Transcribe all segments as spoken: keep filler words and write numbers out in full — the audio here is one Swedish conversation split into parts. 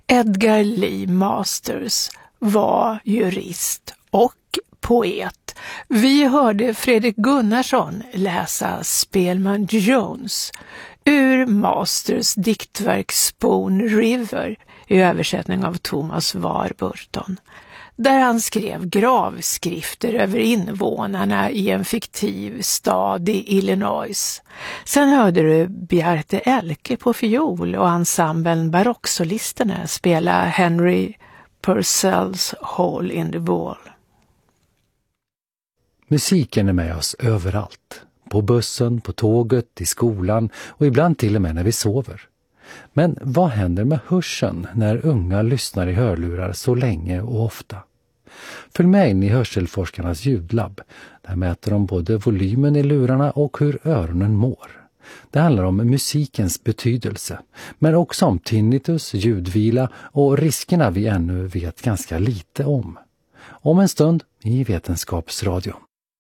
Edgar Lee Masters var jurist och poet. Vi hörde Fredrik Gunnarsson läsa Spelman Jones ur Masters diktverk Spoon River i översättning av Thomas Warburton, där han skrev gravskrifter över invånarna i en fiktiv stad i Illinois. Sen hörde du Bjarte Elke på fiol och ensemblen Barocksolisterna spela Henry Purcells Hole in the Wall. Musiken är med oss överallt. På bussen, på tåget, i skolan och ibland till och med när vi sover. Men vad händer med hörseln när unga lyssnar i hörlurar så länge och ofta? Följ med in i hörselforskarnas ljudlabb. Där mäter de både volymen i lurarna och hur öronen mår. Det handlar om musikens betydelse, men också om tinnitus, ljudvila och riskerna vi ännu vet ganska lite om. Om en stund i Vetenskapsradion.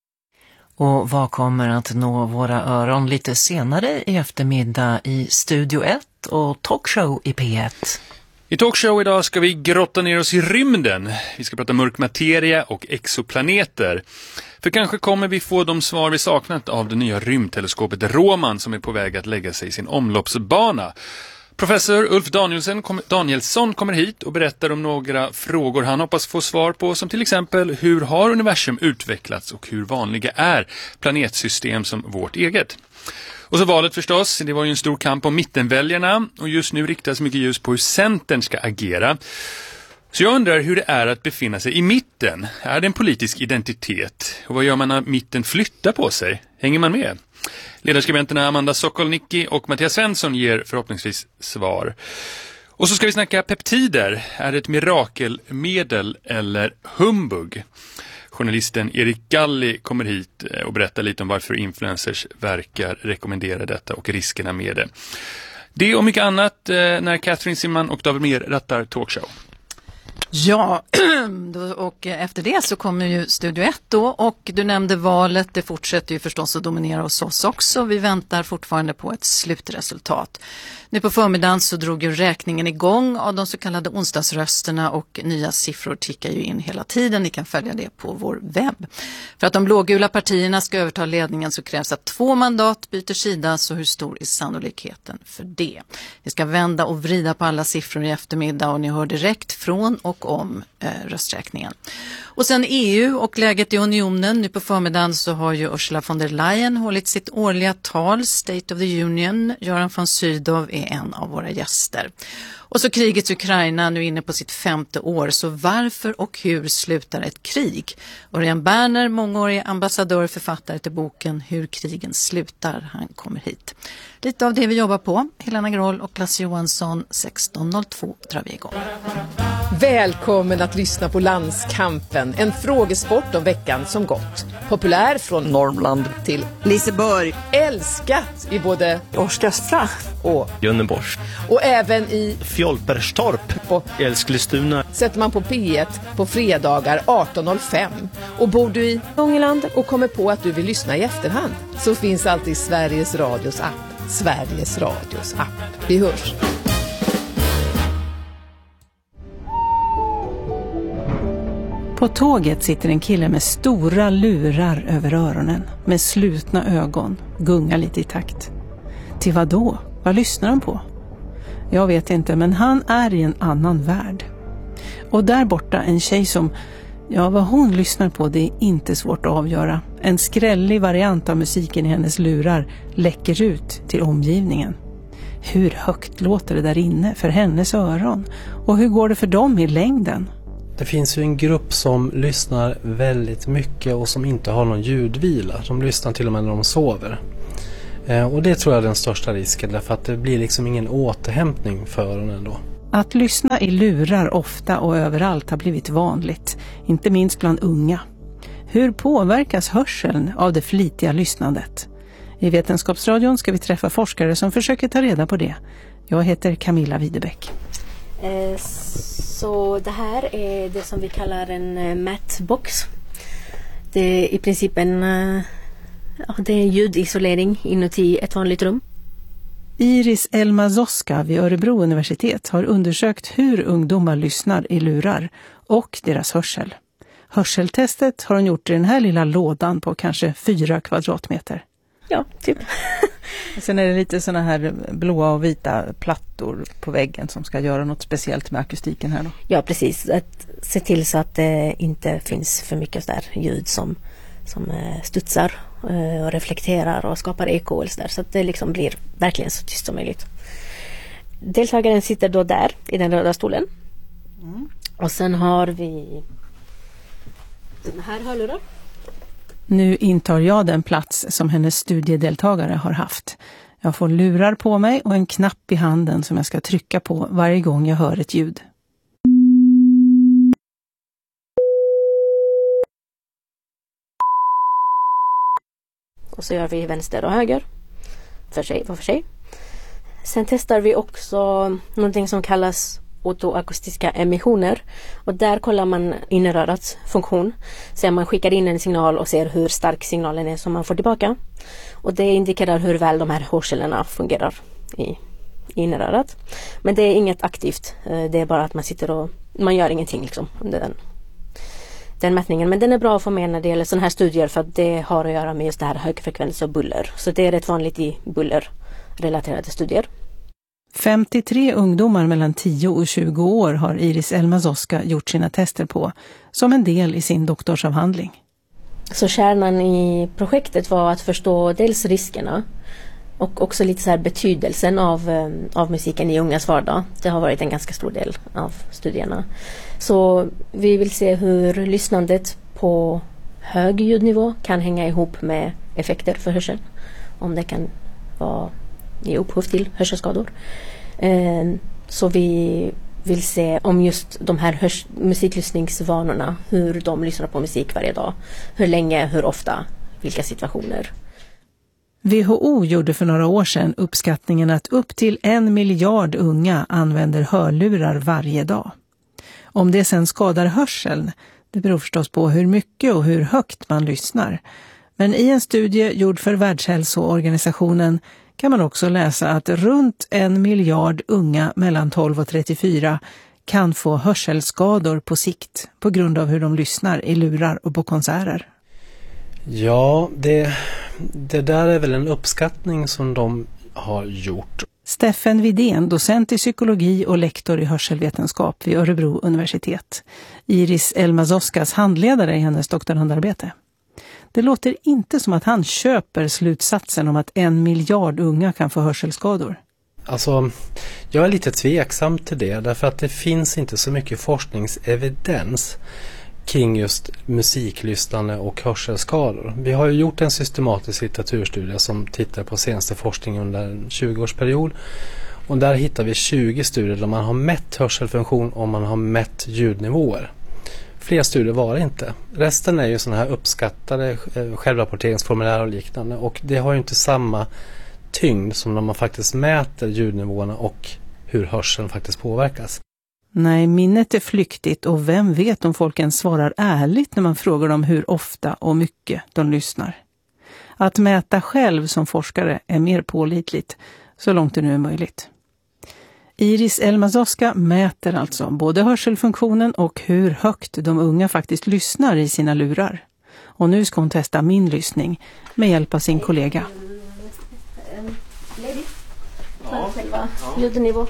Och vad kommer att nå våra öron lite senare i eftermiddag i Studio ett och Talkshow i P ett? I Talkshow idag ska vi grotta ner oss i rymden. Vi ska prata mörk materia och exoplaneter. För kanske kommer vi få de svar vi saknat av det nya rymdteleskopet Roman som är på väg att lägga sig i sin omloppsbana. Professor Ulf Danielsson, Danielsson kommer hit och berättar om några frågor han hoppas få svar på, som till exempel hur har universum utvecklats och hur vanliga är planetsystem som vårt eget. Och så valet förstås, det var ju en stor kamp om mittenväljarna och just nu riktas mycket ljus på hur Centern ska agera. Så jag undrar hur det är att befinna sig i mitten. Är det en politisk identitet? Och vad gör man när mitten flyttar på sig? Hänger man med? Ledarskribenterna Amanda Sokolnicki och Mattias Svensson ger förhoppningsvis svar. Och så ska vi snacka peptider. Är det ett mirakelmedel eller humbug? Journalisten Erik Galli kommer hit och berättar lite om varför influencers verkar rekommendera detta och riskerna med det. Det och mycket annat när Catherine Simman och David Mer rattar Talkshow. Ja, och efter det så kommer ju Studio ett då, och du nämnde valet, det fortsätter ju förstås att dominera hos oss också. Vi väntar fortfarande på ett slutresultat. Nu på förmiddagen så drog ju räkningen igång av de så kallade onsdagsrösterna och nya siffror tickar ju in hela tiden. Ni kan följa det på vår webb. För att de blågula partierna ska överta ledningen så krävs att två mandat byter sida, så hur stor är sannolikheten för det? Vi ska vända och vrida på alla siffror i eftermiddag och ni hör direkt från och om eh, rösträkningen. Och sen E U och läget i unionen. Nu på förmiddagen så har ju Ursula von der Leyen hållit sitt årliga tal State of the Union. Göran von Sydow är en av våra gäster. Och så krigets Ukraina nu inne på sitt femte år. Så varför och hur slutar ett krig? Örjan Berner, mångårig ambassadör, författare till boken Hur krigen slutar. Han kommer hit. Lite av det vi jobbar på. Helena Groll och Lasse Johansson. sexton noll två drar vi igång. Välkommen att lyssna på Landskampen, en frågesport om veckan som gått. Populär från Norrland till Liseborg. Älskat i både Oskarshamn och Göteborg. Och även i Fjolperstorp på Älsklestuna. Sätter man på P ett på fredagar arton noll fem. Och bor du i Ångerland och kommer på att du vill lyssna i efterhand, så finns alltid Sveriges Radios app. Sveriges Radios app. Vi hörs. På tåget sitter en kille med stora lurar över öronen, med slutna ögon, gungar lite i takt. Till vad då? Vad lyssnar han på? Jag vet inte, men han är i en annan värld. Och där borta en tjej som, ja, vad hon lyssnar på, det är inte svårt att avgöra. En skrällig variant av musiken i hennes lurar läcker ut till omgivningen. Hur högt låter det där inne för hennes öron? Och hur går det för dem i längden? Det finns ju en grupp som lyssnar väldigt mycket och som inte har någon ljudvila. De lyssnar till och med när de sover. Eh, och det tror jag är den största risken, därför att det blir liksom ingen återhämtning för öronen då. Att lyssna i lurar ofta och överallt har blivit vanligt, inte minst bland unga. Hur påverkas hörseln av det flitiga lyssnandet? I Vetenskapsradion ska vi träffa forskare som försöker ta reda på det. Jag heter Camilla Widebäck. Så det här är det som vi kallar en matbox. Det är i princip en, ja, det är ljudisolering inuti ett vanligt rum. Iris Elmazoska vid Örebro universitet har undersökt hur ungdomar lyssnar i lurar och deras hörsel. Hörseltestet har hon gjort i den här lilla lådan på kanske fyra kvadratmeter. Ja, typ. Sen är det lite såna här blåa och vita plattor på väggen som ska göra något speciellt med akustiken här då. Ja, precis. Att se till så att det inte finns för mycket där ljud som, som studsar och reflekterar och skapar eko eller så där. Så att det liksom blir verkligen så tyst som möjligt. Deltagaren sitter då där i den röda stolen. Mm. Och sen har vi den här hörlurar. Nu intar jag den plats som hennes studiedeltagare har haft. Jag får lurar på mig och en knapp i handen som jag ska trycka på varje gång jag hör ett ljud. Och så gör vi vänster och höger för sig, var för sig. Sen testar vi också någonting som kallas otoakustiska emissioner. Och där kollar man innerörats funktion. Så man skickar in en signal och ser hur stark signalen är som man får tillbaka. Och det indikerar hur väl de här hörseln fungerar i innerörat. Men det är inget aktivt. Det är bara att man sitter och man gör ingenting liksom under den, den mätningen. Men den är bra att få med när det gäller sådana här studier för att det har att göra med just det här högfrekvens och buller. Så det är rätt vanligt i bullerrelaterade studier. femtiotre ungdomar mellan tio och tjugo år har Iris Elmazoska gjort sina tester på som en del i sin doktorsavhandling. Så kärnan i projektet var att förstå dels riskerna och också lite så här betydelsen av, av musiken i ungas vardag. Det har varit en ganska stor del av studierna. Så vi vill se hur lyssnandet på hög ljudnivå kan hänga ihop med effekter för hörseln. Om det kan vara ge upphov till hörselskador. Så vi vill se om just de här hörs- musiklyssningsvanorna, hur de lyssnar på musik varje dag. Hur länge, hur ofta, vilka situationer. W H O gjorde för några år sedan uppskattningen att upp till en miljard unga använder hörlurar varje dag. Om det sen skadar hörseln, det beror förstås på hur mycket och hur högt man lyssnar. Men i en studie gjord för Världshälsoorganisationen kan man också läsa att runt en miljard unga mellan tolv och trettiofyra kan få hörselskador på sikt på grund av hur de lyssnar i lurar och på konserter. Ja, det, det där är väl en uppskattning som de har gjort. Steffen Widén, docent i psykologi och lektor i hörselvetenskap vid Örebro universitet. Iris Elmazoskas handledare i hennes doktorandarbete. Det låter inte som att han köper slutsatsen om att en miljard unga kan få hörselskador. Alltså, jag är lite tveksam till det därför att det finns inte så mycket forskningsevidens kring just musiklyssnande och hörselskador. Vi har ju gjort en systematisk litteraturstudie som tittar på senaste forskning under en tjugo-årsperiod. Och där hittar vi tjugo studier där man har mätt hörselfunktion och man har mätt ljudnivåer. Fler studier var det inte. Resten är ju sådana här uppskattade självrapporteringsformulär och liknande. Och det har ju inte samma tyngd som när man faktiskt mäter ljudnivåerna och hur hörseln faktiskt påverkas. Nej, minnet är flyktigt och vem vet om folk ens svarar ärligt när man frågar dem hur ofta och mycket de lyssnar. Att mäta själv som forskare är mer pålitligt, så långt det nu är möjligt. Iris Elmazoska mäter alltså både hörselfunktionen och hur högt de unga faktiskt lyssnar i sina lurar. Och nu ska hon testa min lyssning med hjälp av sin kollega. Ja. Själva ljudnivå.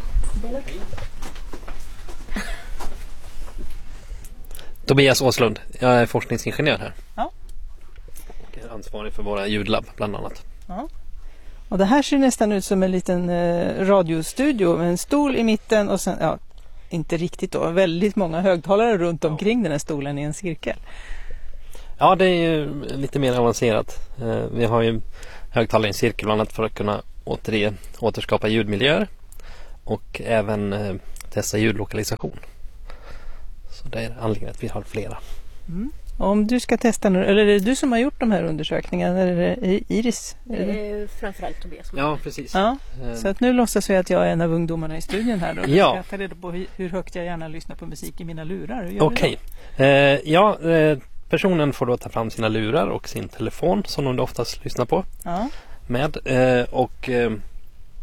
Tobias Åslund, jag är forskningsingenjör här. Ja. Och är ansvarig för våra ljudlabb bland annat. Ja. Och det här ser nästan ut som en liten eh, radiostudio med en stol i mitten och sen, ja, inte riktigt då, väldigt många högtalare runt ja. omkring den här stolen i en cirkel. Ja, det är ju lite mer avancerat. Eh, vi har ju högtalare i en cirkel bland annat för att kunna återge, återskapa ljudmiljöer och även eh, testa ljudlokalisation. Så det är anledningen att vi har flera. Mm. Om du ska testa nu, eller är det du som har gjort de här undersökningarna, eller är det Iris? Det är framförallt Tobias. Ja, precis. Ja, så att nu låtsas vi att jag är en av ungdomarna i studien här. Och ja. jag ska ta reda på hur högt jag gärna lyssnar på musik i mina lurar. Okej. Okay. Eh, ja, eh, personen får då ta fram sina lurar och sin telefon som de oftast lyssnar på. Ja. Med. Eh, och eh,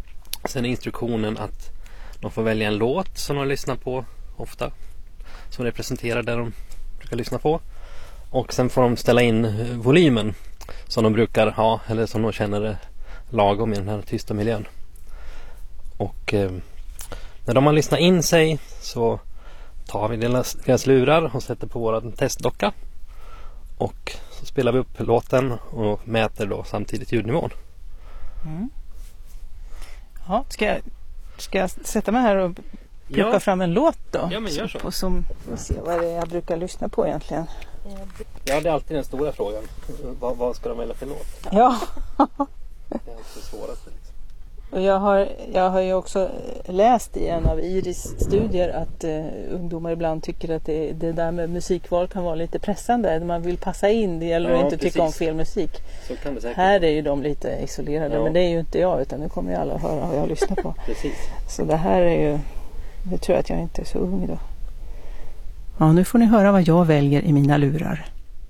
Sen är instruktionen att de får välja en låt som de lyssnar på ofta. Som representerar det de brukar lyssna på. Och sen får de ställa in volymen som de brukar ha eller som de känner är lagom i den här tysta miljön. Och eh, när de har lyssnat in sig så tar vi deras, deras lurar och sätter på vår testdocka. Och så spelar vi upp låten och mäter då samtidigt ljudnivån. Mm. Ja, ska jag, ska jag sätta mig här och plocka Ja. fram en låt då? Ja, men gör så. Och som, och se vad det är jag brukar lyssna på egentligen. Ja, det är alltid den stora frågan. Vad, vad ska de välja för låt? Ja, Det är alltid det svåraste. Liksom. och jag har, jag har ju också läst i en av Iris studier att eh, ungdomar ibland tycker att det, det där med musikval kan vara lite pressande. Man vill passa in, det gäller Ja, att inte precis. tycka om fel musik. Så kan det säkert. Här är ju de lite isolerade, Ja. men det är ju inte jag, utan nu kommer ju alla att höra vad jag lyssnar på. Precis. Så det här är ju, jag tror att jag inte är så ung då. Ja, nu får ni höra vad jag väljer i mina lurar.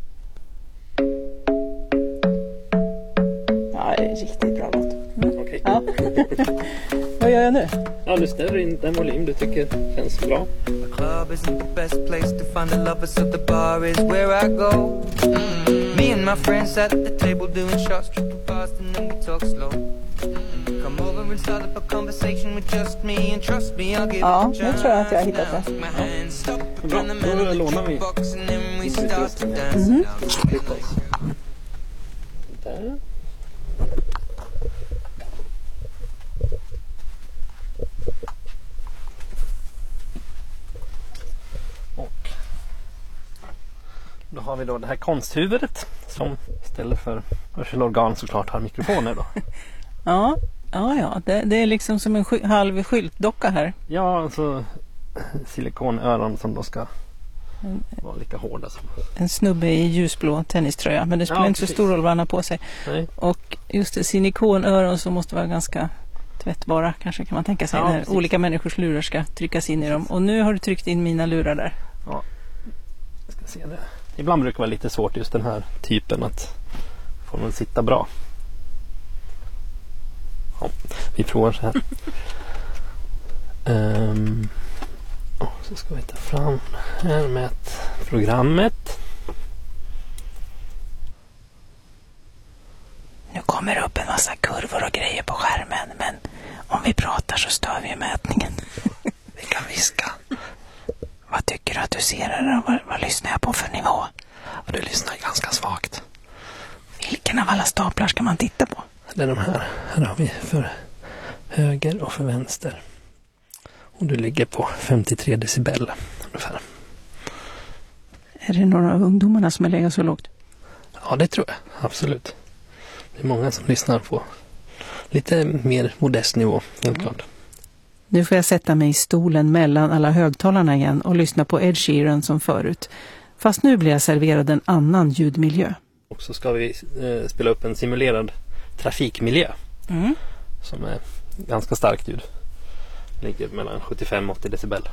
Ja, det är en riktigt bra låt. Mm. Okej. Ja. Vad gör jag nu? Ja, du ställer in den volym du tycker känns bra. The club isn't the best place to find the lovers, so the bar is where I go. Mm. Me and my friends at the table doing shots, tripping fast, and then we talk slow. Mm. Come over and start up a conversation with just me, and trust me, I'll give Ja, it a nu chance. tror jag att jag har hittat det. Take my hand, stop, Bra, run the då melody, lånar vi. jukebox, and then we Lite start to utrustning. dance. Mhm. Flytta oss. Där. Och då har vi då det här konsthuvudet som ställer för hörselorgan såklart har mikrofoner då. Ja, ja, ja. Det, det är liksom som en sky- halv skyltdocka här. Ja, alltså silikonöron som då ska vara lika hårda som... En snubbe i ljusblå tenniströja, men det spelar Ja, inte så precis. stor roll vad han har på sig. Nej. Och just det, silikonöron som måste vara ganska tvättbara, kanske kan man tänka sig, Ja, när precis. olika människors lurar ska tryckas in i dem. Och nu har du tryckt in mina lurar där. Ja, jag ska se det. Ibland brukar det vara lite svårt just den här typen att få den att sitta bra. Ja, vi provar så här. um, och så ska vi ta fram här med programmet. Nu kommer det upp en massa kurvor och grejer på skärmen, men om vi pratar så stör vi mätningen. Vi kan viska. Vad tycker du att du ser här? Vad, vad lyssnar jag på för nivå? Och du lyssnar ganska svagt. Vilken av alla staplar ska man titta på? Det är de här. Här har vi för höger och för vänster. Och du ligger på femtiotre decibel ungefär. Är det några av ungdomarna som är legat så lågt? Ja, det tror jag. Absolut. Det är många som lyssnar på lite mer modest nivå, helt klart. Nu får jag sätta mig i stolen mellan alla högtalarna igen och lyssna på Ed Sheeran som förut. Fast nu blir jag serverad en annan ljudmiljö. Och så ska vi eh, spela upp en simulerad trafikmiljö Mm. som är ganska starkt ljud. Ligger mellan sjuttiofem och åttio decibel.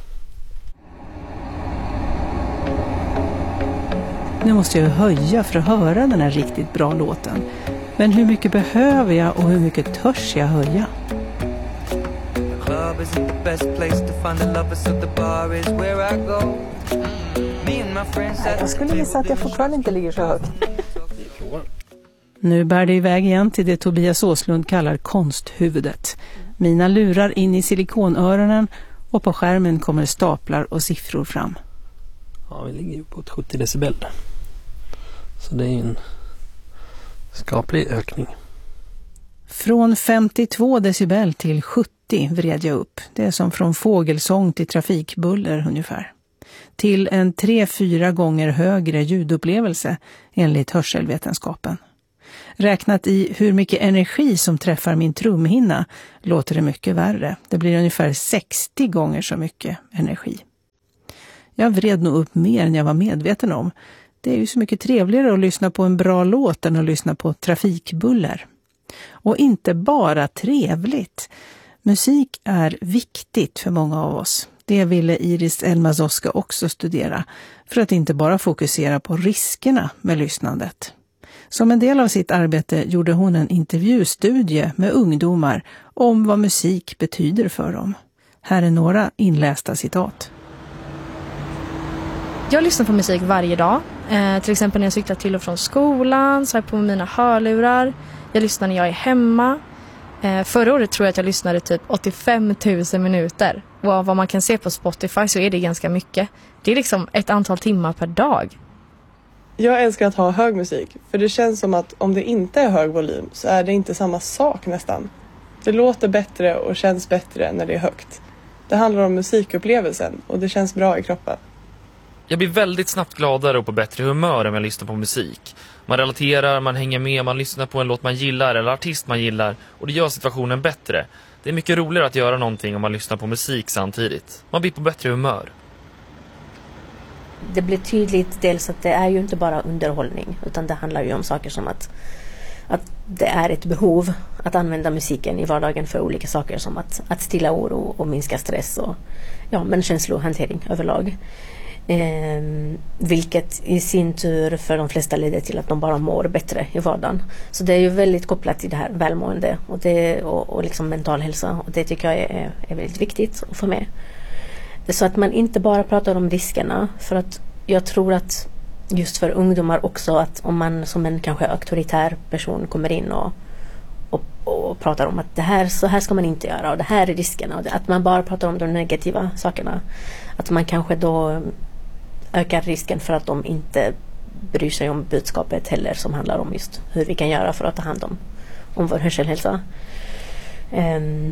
Nu måste jag höja för att höra den här riktigt bra låten. Men hur mycket behöver jag och hur mycket törs jag höja? The club isn't the best place to find the lovers, so the bar is where I go. Me and my friends at Jag skulle gissa att jag fortfarande inte ligger så högt. Vi provar. Nu bär det iväg igen till det Tobias Åslund kallar konsthuvudet. Mina lurar in i silikonöronen och på skärmen kommer staplar och siffror fram. Ja, vi ligger ju på ett sjuttio decibel. Så det är ju en skaplig ökning. Från femtiotvå decibel till sjuttio vred jag upp. Det är som från fågelsång till trafikbuller ungefär. Till en tre fyra gånger högre ljudupplevelse enligt hörselvetenskapen. Räknat i hur mycket energi som träffar min trumhinna låter det mycket värre. Det blir ungefär sextio gånger så mycket energi. Jag vred nog upp mer än jag var medveten om. Det är ju så mycket trevligare att lyssna på en bra låt än att lyssna på trafikbuller. Och inte bara trevligt. Musik är viktigt för många av oss. Det ville Iris Elmazoska också studera för att inte bara fokusera på riskerna med lyssnandet. Som en del av sitt arbete gjorde hon en intervjustudie med ungdomar om vad musik betyder för dem. Här är några inlästa citat. Jag lyssnar på musik varje dag. Eh, till exempel när jag cyklar till och från skolan så har jag på mina hörlurar. Jag lyssnar när jag är hemma. Eh, förra året tror jag att jag lyssnade typ åttiofem tusen minuter. Och av vad man kan se på Spotify så är det ganska mycket. Det är liksom ett antal timmar per dag. Jag älskar att ha hög musik. För det känns som att om det inte är hög volym så är det inte samma sak nästan. Det låter bättre och känns bättre när det är högt. Det handlar om musikupplevelsen och det känns bra i kroppen. Jag blir väldigt snabbt gladare och på bättre humör om jag lyssnar på musik. Man relaterar, man hänger med, man lyssnar på en låt man gillar eller artist man gillar och det gör situationen bättre. Det är mycket roligare att göra någonting om man lyssnar på musik samtidigt. Man blir på bättre humör. Det blir tydligt dels att det är ju inte bara underhållning utan det handlar ju om saker som att, att det är ett behov att använda musiken i vardagen för olika saker som att, att stilla oro och minska stress och ja, men känslohantering överlag. Eh, vilket i sin tur för de flesta leder till att de bara mår bättre i vardagen. Så det är ju väldigt kopplat till det här välmående och, det, och, och liksom mental hälsa och det tycker jag är, är väldigt viktigt att få med. Så att man inte bara pratar om riskerna för att jag tror att just för ungdomar också att om man som en kanske auktoritär person kommer in och, och, och pratar om att det här, så här ska man inte göra och det här är riskerna och det, att man bara pratar om de negativa sakerna att man kanske då ökar risken för att de inte bryr sig om budskapet heller som handlar om just hur vi kan göra för att ta hand om, om vår hörselhälsa. Um,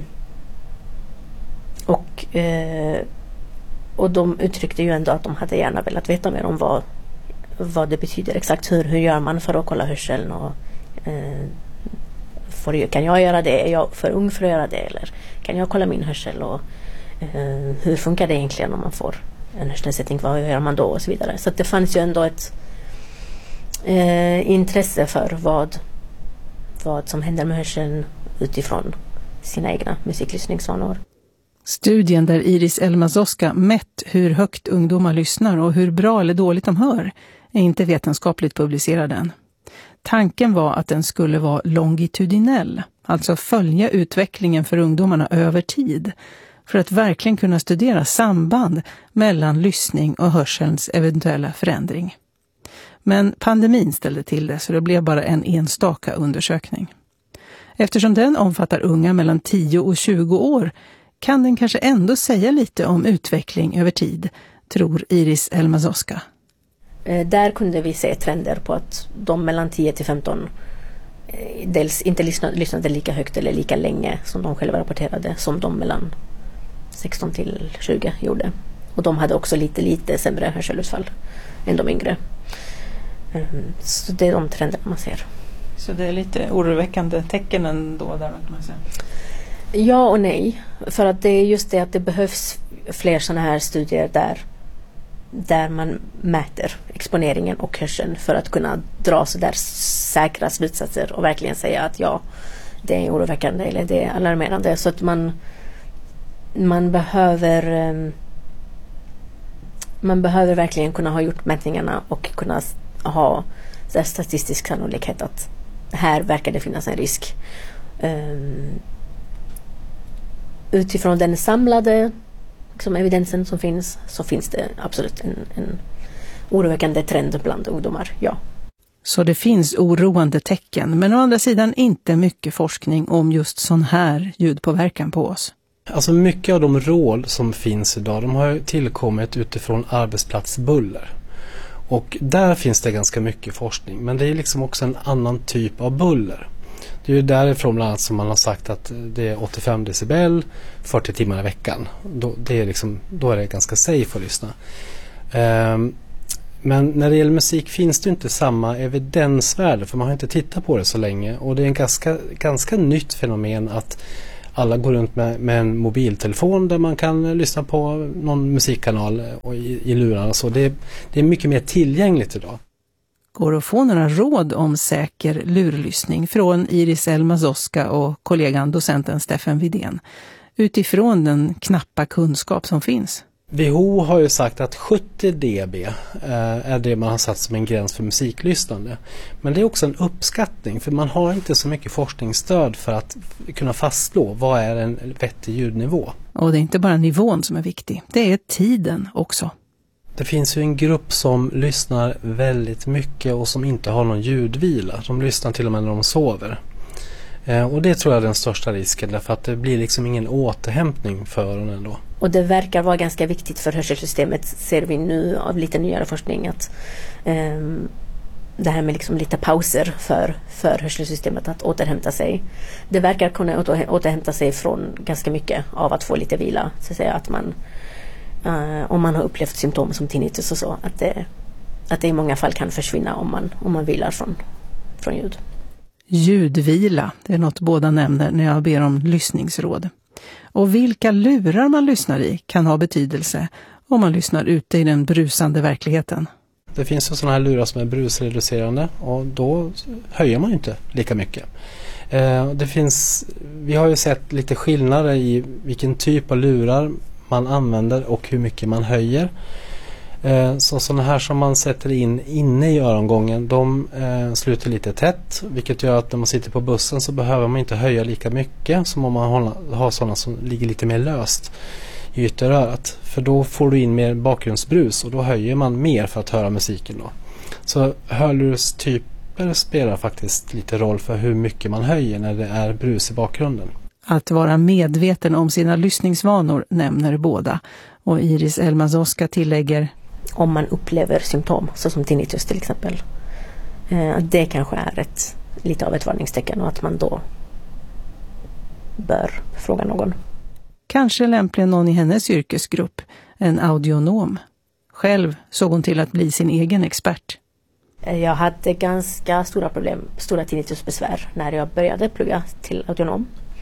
och uh, och de uttryckte ju ändå att de hade gärna velat veta mer om vad, vad det betyder exakt. Hur, hur gör man för att kolla hörseln och uh, får, kan jag göra det? Är jag för ung för att göra det? Eller kan jag kolla min hörsel? Och uh, hur funkar det egentligen om man får en hörselnedsättning? Vad gör man då? Och så vidare. Så att det fanns ju ändå ett uh, intresse för vad, vad som händer med hörseln utifrån sina egna musiklyssningsvanor. Studien där Iris Elmazoska mätt hur högt ungdomar lyssnar och hur bra eller dåligt de hör är inte vetenskapligt publicerad än. Tanken var att den skulle vara longitudinell, alltså följa utvecklingen för ungdomarna över tid, för att verkligen kunna studera samband mellan lyssning och hörselns eventuella förändring. Men pandemin ställde till det så det blev bara en enstaka undersökning. Eftersom den omfattar unga mellan tio och tjugo år kan den kanske ändå säga lite om utveckling över tid, tror Iris Elmazoska. Där kunde vi se trender på att de mellan tio till femton dels inte lyssnade, lyssnade lika högt eller lika länge som de själva rapporterade som de mellan sexton till tjugo gjorde. Och de hade också lite, lite sämre hörselutfall än de yngre. Så det är de trenderna man ser. Så det är lite oroväckande tecken ändå där kan man säga. Ja och nej. För att det är just det att det behövs fler sådana här studier där, där man mäter exponeringen och hörseln för att kunna dra så där säkra slutsatser och verkligen säga att ja, det är oroväckande eller det är alarmerande. Så att man, man behöver man behöver verkligen kunna ha gjort mätningarna och kunna ha så statistisk sannolikhet att här verkar det finnas en risk. Um, utifrån den samlade liksom, evidensen som finns så finns det absolut en, en oroväckande trend bland ungdomar, ja. Så det finns oroande tecken, men å andra sidan inte mycket forskning om just sån här ljudpåverkan på oss. Alltså mycket av de råd som finns idag, de har tillkommit utifrån arbetsplatsbuller. Och där finns det ganska mycket forskning, men det är liksom också en annan typ av buller. Det är ju därifrån bland annat som man har sagt att det är åttiofem decibel fyrtio timmar i veckan. Då, det är liksom, då är det ganska safe att lyssna. Um, men när det gäller musik finns det inte samma evidensvärde för man har inte tittat på det så länge. Och det är en ganska, ganska nytt fenomen att alla går runt med, med en mobiltelefon där man kan lyssna på någon musikkanal och i, i lurarna. Så det, det är mycket mer tillgängligt idag. Går att få några råd om säker lurlyssning från Iris Elmazoska och kollegan docenten Steffen Widén utifrån den knappa kunskap som finns? W H O har ju sagt att sjuttio decibel är det man har satt som en gräns för musiklyssnande. Men det är också en uppskattning, för man har inte så mycket forskningsstöd för att kunna fastslå vad är en vettig ljudnivå. Och det är inte bara nivån som är viktig, det är tiden också. Det finns ju en grupp som lyssnar väldigt mycket och som inte har någon ljudvila. De lyssnar till och med när de sover. Och det tror jag är den största risken, därför att det blir liksom ingen återhämtning för öronen då. Och det verkar vara ganska viktigt för hörselsystemet, ser vi nu av lite nyare forskning, att um, det här med liksom lite pauser för, för hörselsystemet att återhämta sig. Det verkar kunna åter, återhämta sig från ganska mycket av att få lite vila. Så att säga att man, uh, om man har upplevt symptom som tinnitus och så, att det, att det i många fall kan försvinna om man, om man vilar från, från ljud. Ljudvila, det är något båda nämner när jag ber om lyssningsråd. Och vilka lurar man lyssnar i kan ha betydelse om man lyssnar ute i den brusande verkligheten. Det finns ju sådana här lurar som är brusreducerande och då höjer man ju inte lika mycket. Eh, det finns, vi har ju sett lite skillnader i vilken typ av lurar man använder och hur mycket man höjer. Eh, så sådana här som man sätter in inne i örongången, de eh, sluter lite tätt, vilket gör att när man sitter på bussen så behöver man inte höja lika mycket som om man har, har sådana som ligger lite mer löst i ytterörat. För då får du in mer bakgrundsbrus och då höjer man mer för att höra musiken då. Så hörlurstyper spelar faktiskt lite roll för hur mycket man höjer när det är brus i bakgrunden. Att vara medveten om sina lyssningsvanor nämner båda. Och Iris Elmazoska tillägger: om man upplever symptom, så som tinnitus till exempel, eh, det kanske är ett, lite av ett varningstecken och att man då bör fråga någon. Kanske lämpligen någon i hennes yrkesgrupp, en audionom. Själv såg hon till att bli sin egen expert. Jag hade ganska stora problem, stora tinnitusbesvär när jag började plugga till audionom.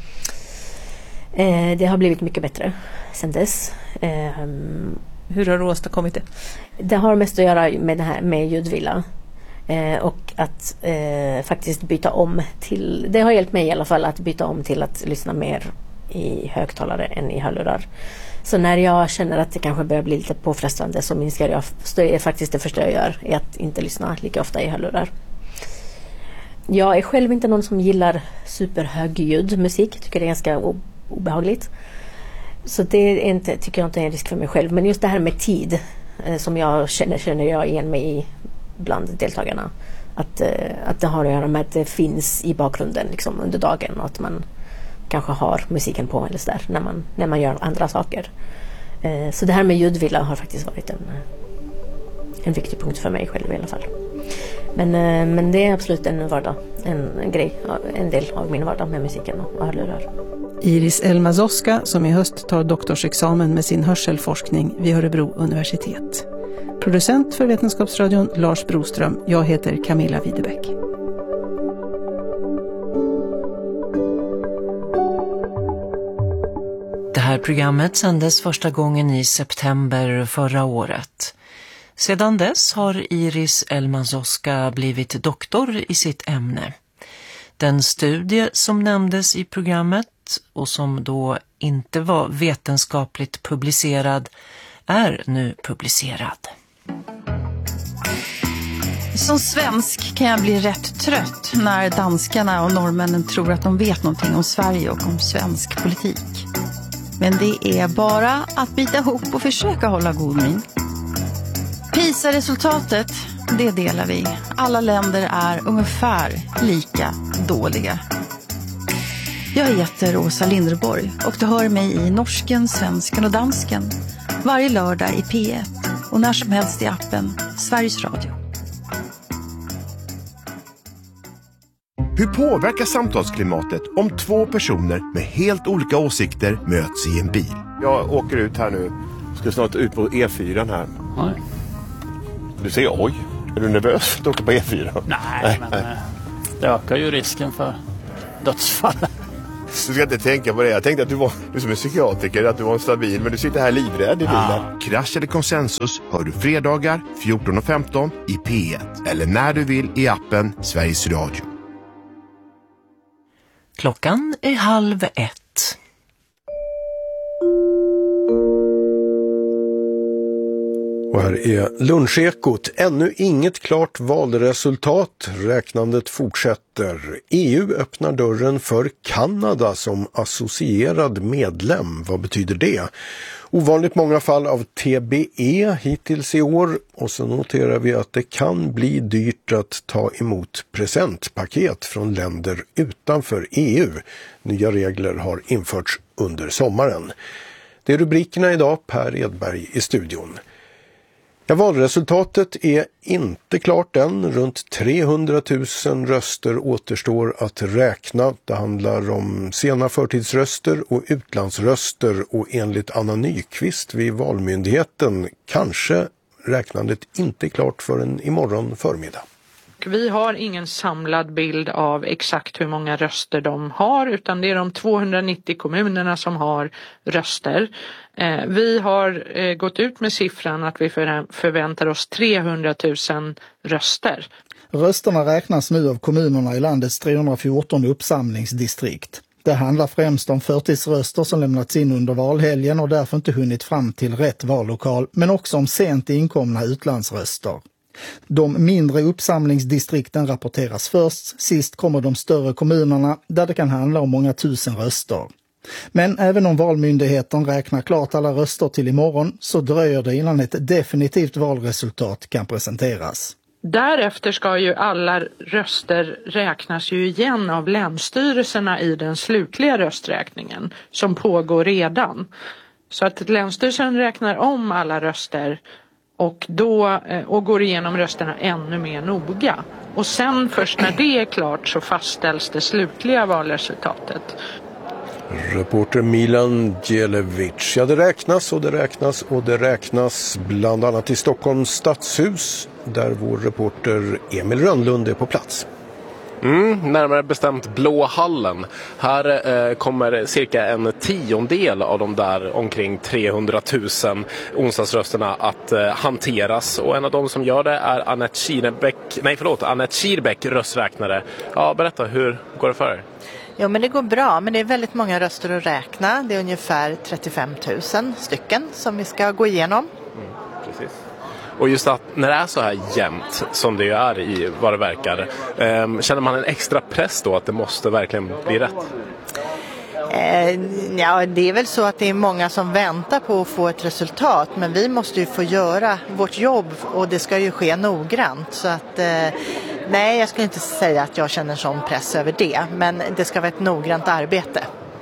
Eh, det har blivit mycket bättre sedan dess. Eh, Hur har du åstadkommit det? Det har mest att göra med det här med ljudvila. Eh, och att eh, faktiskt byta om till, det har hjälpt mig i alla fall att byta om till att lyssna mer i högtalare än i hörlurar. Så när jag känner att det kanske börjar bli lite påfrestande så minskar jag, så är faktiskt det första jag gör är att inte lyssna lika ofta i hörlurar. Jag är själv inte någon som gillar superhögljudd musik, tycker det är ganska obehagligt. Så det är inte, tycker jag inte är en risk för mig själv. Men just det här med tid eh, som jag känner, känner jag igen mig i bland deltagarna. Att, eh, att det har att göra med att det finns i bakgrunden liksom, under dagen och att man kanske har musiken på eller så där, när man, när man gör andra saker. Eh, så det här med ljudvila har faktiskt varit en, en viktig punkt för mig själv i alla fall. Men, eh, men det är absolut en vardag, en, en grej, en del av min vardag med musiken och hörlurar. Iris Elmazoska som i höst tar doktorsexamen med sin hörselforskning vid Örebro universitet. Producent för Vetenskapsradion Lars Broström. Jag heter Camilla Widebäck. Det här programmet sändes första gången i september förra året. Sedan dess har Iris Elmazoska blivit doktor i sitt ämne. Den studie som nämndes i programmet och som då inte var vetenskapligt publicerad är nu publicerad. Som svensk kan jag bli rätt trött när danskarna och norrmännen tror att de vet någonting om Sverige och om svensk politik. Men det är bara att bita ihop och försöka hålla god min. PISA-resultatet, det delar vi. Alla länder är ungefär lika dåliga. Jag heter Åsa Linderborg och du hör mig i norsken, svensken och dansken varje lördag i P ett och när som helst i appen Sveriges Radio. Hur påverkar samtalsklimatet om två personer med helt olika åsikter möts i en bil? Jag åker ut här nu. Ska snart ut på E fyra här. Nej. Du säger oj. Är du nervös att åka på E fyra? Nej, Nej. men det ökar ju risken för dödsfall. Du ska inte tänka på det. Jag tänkte att du var du som är psykiatriker, att du var en stabil, men du sitter här livrädd i bilen. Ja. Krasch eller konsensus hör du fredagar fjorton och femton i P ett eller när du vill i appen Sveriges Radio. Klockan är halv ett. Och här är Lunchekot. Ännu inget klart valresultat. Räknandet fortsätter. E U öppnar dörren för Kanada som associerad medlem. Vad betyder det? Ovanligt många fall av T B E hittills i år. Och så noterar vi att det kan bli dyrt att ta emot presentpaket från länder utanför E U. Nya regler har införts under sommaren. Det är rubrikerna idag. Per Edberg i studion. Ja, valresultatet är inte klart än. Runt trehundratusen röster återstår att räkna. Det handlar om sena förtidsröster och utlandsröster och enligt Anna Nyqvist vid Valmyndigheten kanske räknandet inte är klart förrän imorgon förmiddag. Vi har ingen samlad bild av exakt hur många röster de har, utan det är de tvåhundranittio kommunerna som har röster. Eh, vi har eh, gått ut med siffran att vi för, förväntar oss trehundratusen röster. Rösterna räknas nu av kommunerna i landets trehundrafjorton uppsamlingsdistrikt. Det handlar främst om förtidsröster som lämnats in under valhelgen och därför inte hunnit fram till rätt vallokal, men också om sent inkomna utlandsröster. De mindre uppsamlingsdistrikten rapporteras först, sist kommer de större kommunerna där det kan handla om många tusen röster. Men även om Valmyndigheten räknar klart alla röster till imorgon så dröjer det innan ett definitivt valresultat kan presenteras. Därefter ska ju alla röster räknas ju igen av länsstyrelserna i den slutliga rösträkningen som pågår redan. Så att länsstyrelsen räknar om alla röster och, då, och går igenom rösterna ännu mer noga. Och sen först när det är klart så fastställs det slutliga valresultatet. Reporter Milan Djelevic. Ja, det räknas och det räknas och det räknas bland annat i Stockholms stadshus där vår reporter Emil Rönnlund är på plats. Mm, närmare bestämt Blå hallen. Här eh, kommer cirka en tiondel av de där omkring trehundratusen onsdagsrösterna att eh, hanteras. Och en av de som gör det är Annette Kirbäck, nej förlåt, Annette Kirbäck, rösträknare. Ja, berätta, hur går det för er? Jo, men det går bra, men det är väldigt många röster att räkna. Det är ungefär trettiofem tusen stycken som vi ska gå igenom. Mm, precis. Och just att när det är så här jämnt som det är i vad det verkar, eh, känner man en extra press då att det måste verkligen bli rätt? Eh, ja, det är väl så att det är många som väntar på att få ett resultat, men vi måste ju få göra vårt jobb och det ska ju ske noggrant. Så att, eh, nej, jag skulle inte säga att jag känner sån press över det, men det ska vara ett noggrant arbete.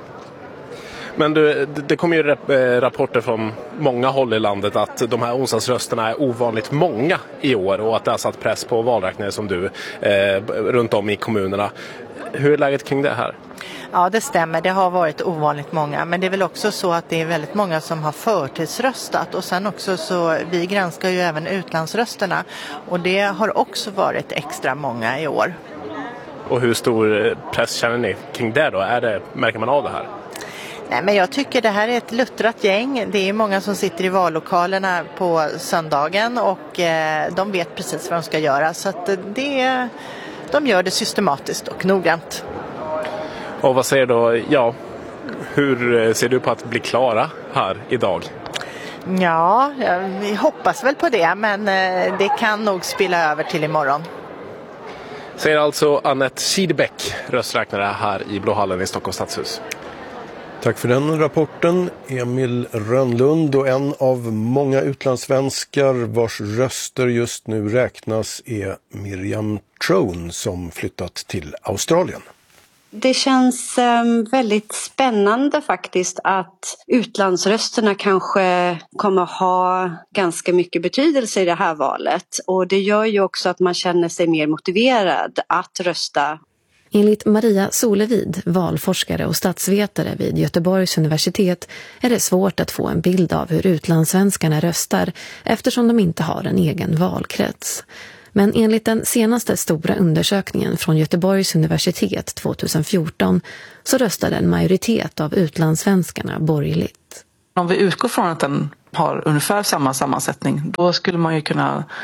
Men du, det kommer ju rapporter från många håll i landet att de här onsdagsrösterna är ovanligt många i år och att det har satt press på valräknare som du eh, runt om i kommunerna. Hur är läget kring det här? Ja, det stämmer. Det har varit ovanligt många. Men det är väl också så att det är väldigt många som har förtidsröstat. Och sen också så, vi granskar ju även utlandsrösterna. Och det har också varit extra många i år. Och hur stor press känner ni kring det då? Är det, märker man av det här? Nej, men jag tycker det här är ett luttrat gäng. Det är många som sitter i vallokalerna på söndagen och eh, de vet precis vad de ska göra. Så att det, de gör det systematiskt och noggrant. Och vad säger då, ja, hur ser du på att bli klara här idag? Ja, vi hoppas väl på det, men eh, det kan nog spilla över till imorgon. Säger alltså Annette Kirbäck, rösträknare här i Blå hallen i Stockholms stadshus. Tack för den rapporten, Emil Rönnlund. Och en av många utlandssvenskar vars röster just nu räknas är Miriam Trone som flyttat till Australien. Det känns um, väldigt spännande faktiskt att utlandsrösterna kanske kommer ha ganska mycket betydelse i det här valet. Och det gör ju också att man känner sig mer motiverad att rösta. Enligt Maria Solevid, valforskare och statsvetare vid Göteborgs universitet, är det svårt att få en bild av hur utlandssvenskarna röstar eftersom de inte har en egen valkrets. Men enligt den senaste stora undersökningen från Göteborgs universitet tjugohundrafjorton så röstade en majoritet av utlandssvenskarna borgerligt. Om vi utgår från att den har ungefär samma sammansättning, då skulle man ju kunna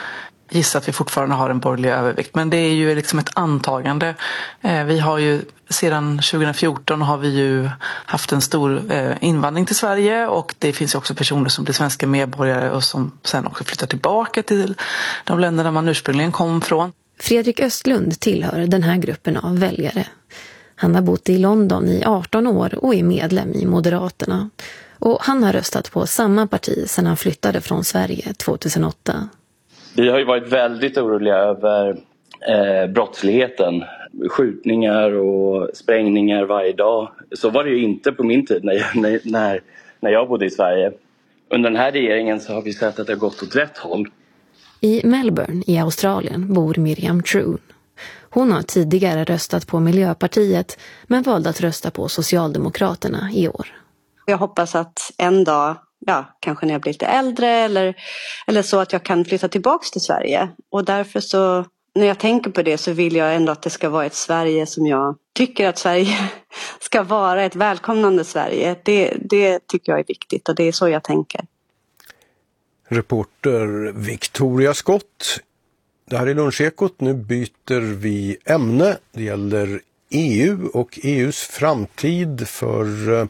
gissa att vi fortfarande har en borgerlig övervikt. Men det är ju liksom ett antagande. Eh, vi har ju sedan tjugo fjorton har vi ju haft en stor eh, invandring till Sverige, och det finns ju också personer som blir svenska medborgare och som sen också flyttar tillbaka till de länder där man ursprungligen kom från. Fredrik Östlund tillhör den här gruppen av väljare. Han har bott i London i arton år och är medlem i Moderaterna. Och han har röstat på samma parti sedan han flyttade från Sverige tjugohundraåtta. Vi har ju varit väldigt oroliga över eh, brottsligheten. Skjutningar och sprängningar varje dag. Så var det ju inte på min tid när jag, när, när jag bodde i Sverige. Under den här regeringen så har vi sett att det har gått åt rätt håll. I Melbourne i Australien bor Miriam True. Hon har tidigare röstat på Miljöpartiet men valde att rösta på Socialdemokraterna i år. Jag hoppas att en dag, ja, kanske när jag blir lite äldre eller, eller så, att jag kan flytta tillbaka till Sverige. Och därför så, när jag tänker på det, så vill jag ändå att det ska vara ett Sverige som jag tycker att Sverige ska vara, ett välkomnande Sverige. Det, det tycker jag är viktigt, och det är så jag tänker. Reporter Victoria Scott. Det här är Lunchekot. Nu byter vi ämne. Det gäller E U och E U:s framtid. För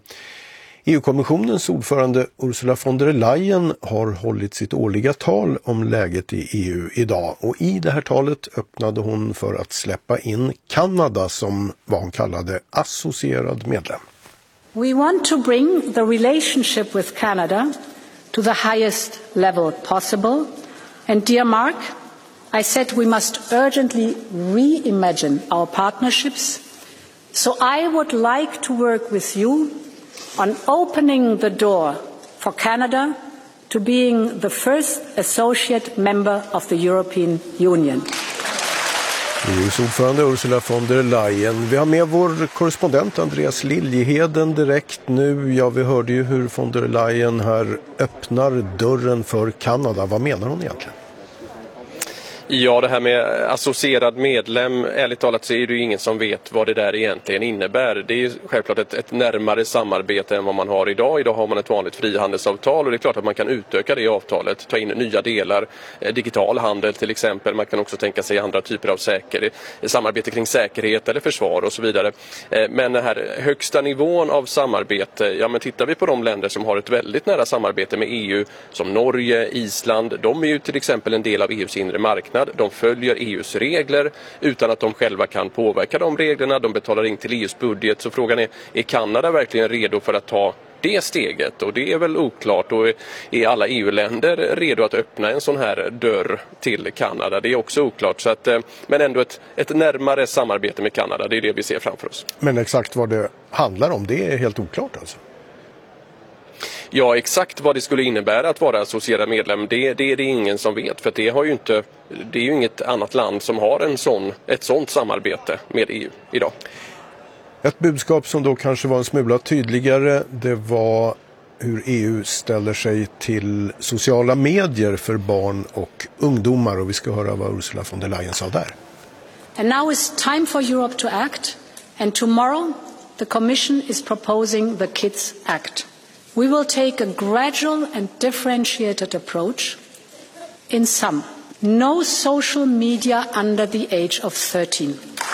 E U-kommissionens ordförande Ursula von der Leyen har hållit sitt årliga tal om läget i E U idag. Och i det här talet öppnade hon för att släppa in Kanada som vad hon kallade associerad medlem. We want to bring the relationship with Canada to the highest level possible. And dear Mark, I said we must urgently reimagine our partnerships. So I would like to work with you on opening the door for Canada to being the first associate member of the European Union. E U:s ordförande Ursula von der Leyen. Vi har med vår korrespondent Andreas Liljeheden direkt nu. Ja, vi hörde ju hur von der Leyen här öppnar dörren för Kanada. Vad menar hon egentligen? Ja, det här med associerad medlem, ärligt talat så är det ju ingen som vet vad det där egentligen innebär. Det är ju självklart ett, ett närmare samarbete än vad man har idag. Idag har man ett vanligt frihandelsavtal, och det är klart att man kan utöka det avtalet, ta in nya delar, eh, digital handel till exempel. Man kan också tänka sig andra typer av säkerhet, samarbete kring säkerhet eller försvar och så vidare. Eh, men den här högsta nivån av samarbete, ja men tittar vi på de länder som har ett väldigt nära samarbete med E U, som Norge, Island, de är ju till exempel en del av E U:s inre marknad. De följer E U:s regler utan att de själva kan påverka de reglerna. De betalar in till E U:s budget. Så frågan är, är Kanada verkligen redo för att ta det steget? Och det är väl oklart. Och är alla E U-länder redo att öppna en sån här dörr till Kanada? Det är också oklart. Så att, men ändå ett, ett närmare samarbete med Kanada, det är det vi ser framför oss. Men exakt vad det handlar om, det är helt oklart alltså? Ja, exakt vad det skulle innebära att vara associerad medlem, det, det är det ingen som vet. För det, har ju inte, det är ju inget annat land som har en sån, ett sånt samarbete med E U idag. Ett budskap som då kanske var en smula tydligare, det var hur E U ställer sig till sociala medier för barn och ungdomar. Och vi ska höra vad Ursula von der Leyen sa där. And now it's time for Europe to act. And tomorrow the Commission is proposing the Kids Act. We will take a gradual and differentiated approach. In sum, no social media under the age of thirteen.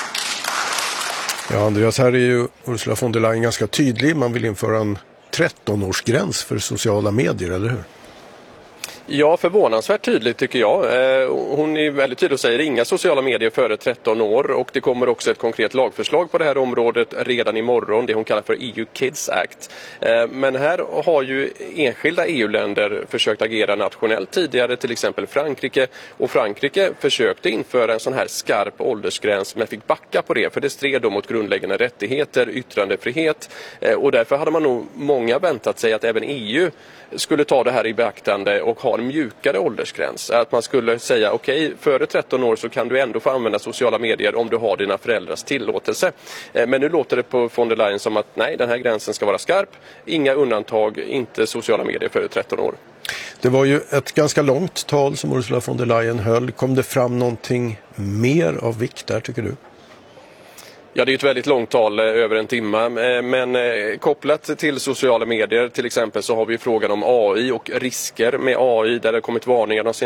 Ja, Andreas, här är ju Ursula von der Leyen ganska tydlig. Man vill införa en tretton-årsgräns för sociala medier, eller hur? Ja, förvånansvärt tydligt tycker jag. Hon är väldigt tydlig och säger inga sociala medier före tretton år, och det kommer också ett konkret lagförslag på det här området redan imorgon, det hon kallar för E U Kids Act. Men här har ju enskilda E U-länder försökt agera nationellt tidigare, till exempel Frankrike, och Frankrike försökte införa en sån här skarp åldersgräns men fick backa på det, för det stred då mot grundläggande rättigheter, yttrandefrihet, och därför hade man nog många väntat sig att även E U skulle ta det här i beaktande och ha en mjukare åldersgräns. Att man skulle säga okej, okay, före tretton år så kan du ändå få använda sociala medier om du har dina föräldrars tillåtelse. Men nu låter det på von der Leyen som att nej, den här gränsen ska vara skarp. Inga undantag, inte sociala medier före tretton år. Det var ju ett ganska långt tal som Ursula von der Leyen höll. Kom det fram någonting mer av vikt där, tycker du? Ja, det är ett väldigt långt tal, över en timme, men kopplat till sociala medier till exempel så har vi frågan om A I och risker med A I, där det har kommit varningar de